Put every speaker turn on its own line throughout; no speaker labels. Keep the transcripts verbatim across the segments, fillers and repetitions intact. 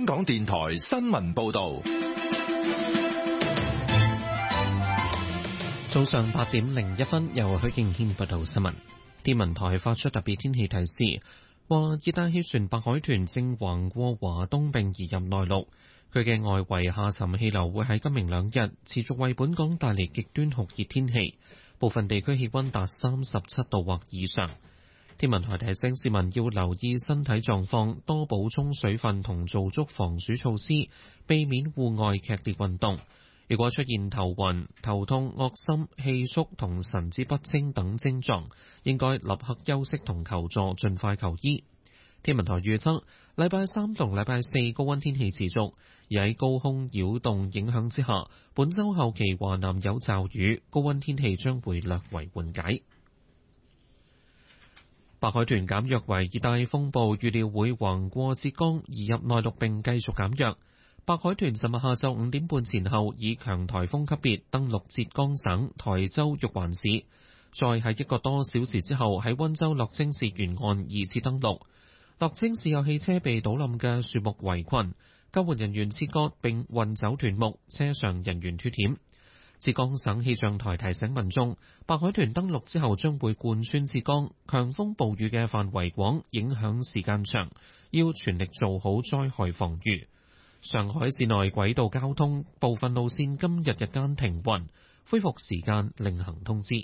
港電台新聞報道。
早上八點零一分，由許敬軒報道新聞。天文台發出特別天氣提示，話熱帶氣旋白海豚正橫過華東並移入內陸，佢嘅外圍下沉氣流會喺今明兩日持續為本港帶嚟極端酷熱天氣，部分地區氣溫達三十七度或以上。天文台提醒市民要留意身體狀況，多補充水分同做足防暑措施，避免戶外劇烈運動。如果出現頭暈、頭痛、噁心、氣促同神志不清等症狀，應該立刻休息同求助，盡快求醫。天文台預測，禮拜三同禮拜四高溫天氣持續，而喺高空擾動影響之下，本週後期華南有驟雨，高溫天氣將會略為緩解。白海豚減弱為熱帶風暴，預料會橫過浙江，移入內陸並繼續減弱。白海豚尋日下晝五點半前後以強颱風級別登陸浙江省台州玉環市，再喺一個多小時之後喺溫州樂清市沿岸二次登陸。樂清市有汽車被倒冧嘅樹木圍困，救援人員切割並運走斷木，車上人員脫險。浙江省氣象台提醒民眾，白海豚登陸之後將會貫穿浙江，強風暴雨嘅範圍廣，影響時間長，要全力做好災害防禦。上海市內軌道交通部分路線今日日間停運，恢復時間另行通知。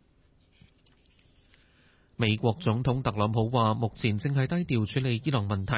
美國總統特朗普話，目前正係低調處理伊朗問題。